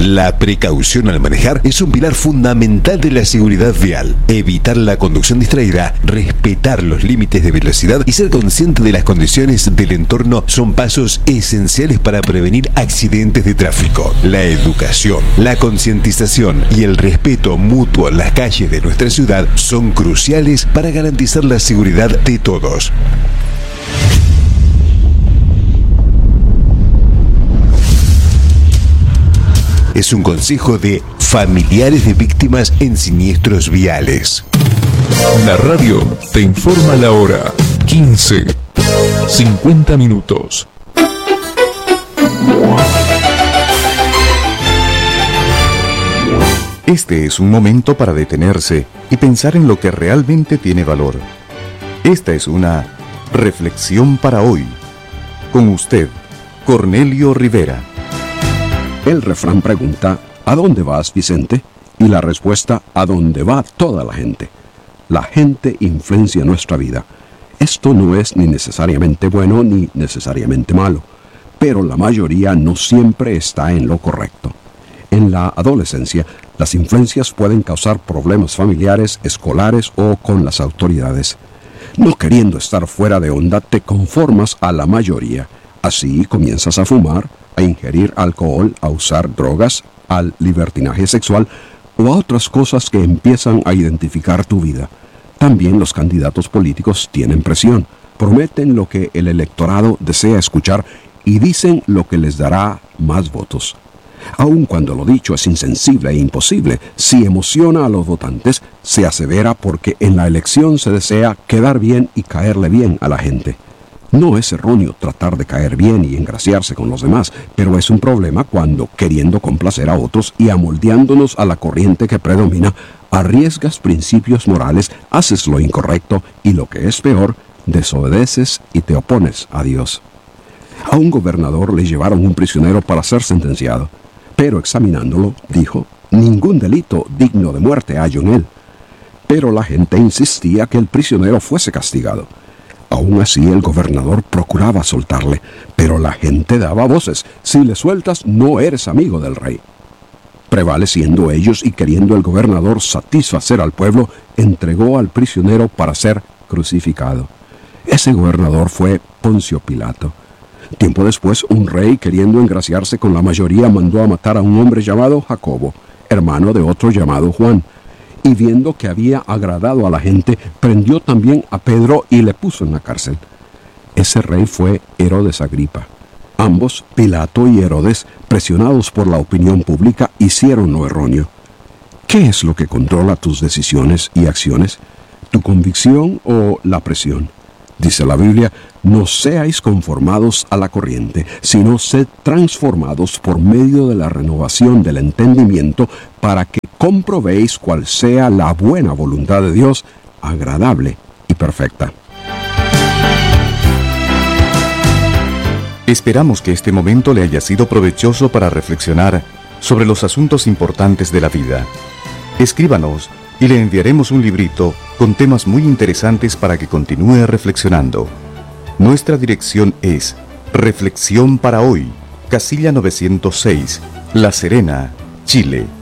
La precaución al manejar es un pilar fundamental de la seguridad vial. Evitar la conducción distraída, respetar los límites de velocidad y ser consciente de las condiciones del entorno son pasos esenciales para prevenir accidentes de tráfico. La educación, la concientización y el respeto mutuo en las calles de nuestra ciudad son cruciales para garantizar la seguridad de todos. Es un consejo de familiares de víctimas en siniestros viales. La radio te informa la hora. 15:50 minutos. Este es un momento para detenerse y pensar en lo que realmente tiene valor. Esta es una reflexión para hoy. Con usted, Cornelio Rivera. El refrán pregunta, ¿a dónde vas, Vicente? Y la respuesta, ¿a dónde va toda la gente? La gente influencia nuestra vida. Esto no es ni necesariamente bueno ni necesariamente malo, pero la mayoría no siempre está en lo correcto. En la adolescencia, las influencias pueden causar problemas familiares, escolares o con las autoridades. No queriendo estar fuera de onda, te conformas a la mayoría. Así comienzas a fumar, a ingerir alcohol, a usar drogas, al libertinaje sexual o a otras cosas que empiezan a identificar tu vida. También los candidatos políticos tienen presión, prometen lo que el electorado desea escuchar y dicen lo que les dará más votos. Aun cuando lo dicho es insensible e imposible, si emociona a los votantes, se asevera porque en la elección se desea quedar bien y caerle bien a la gente. No es erróneo tratar de caer bien y engraciarse con los demás, pero es un problema cuando, queriendo complacer a otros y amoldeándonos a la corriente que predomina, arriesgas principios morales, haces lo incorrecto y, lo que es peor, desobedeces y te opones a Dios. A un gobernador le llevaron un prisionero para ser sentenciado, pero examinándolo, dijo, ningún delito digno de muerte hallo en él. Pero la gente insistía que el prisionero fuese castigado. Aún así, el gobernador procuraba soltarle, pero la gente daba voces. Si le sueltas, no eres amigo del rey. Prevaleciendo ellos y queriendo el gobernador satisfacer al pueblo, entregó al prisionero para ser crucificado. Ese gobernador fue Poncio Pilato. Tiempo después, un rey, queriendo engraciarse con la mayoría, mandó a matar a un hombre llamado Jacobo, hermano de otro llamado Juan. Y viendo que había agradado a la gente, prendió también a Pedro y le puso en la cárcel. Ese rey fue Herodes Agripa. Ambos, Pilato y Herodes, presionados por la opinión pública, hicieron lo erróneo. ¿Qué es lo que controla tus decisiones y acciones? ¿Tu convicción o la presión? Dice la Biblia, no seáis conformados a la corriente, sino sed transformados por medio de la renovación del entendimiento para que comprobéis cuál sea la buena voluntad de Dios, agradable y perfecta. Esperamos que este momento le haya sido provechoso para reflexionar sobre los asuntos importantes de la vida. Escríbanos y le enviaremos un librito con temas muy interesantes para que continúe reflexionando. Nuestra dirección es Reflexión para Hoy, Casilla 906, La Serena, Chile.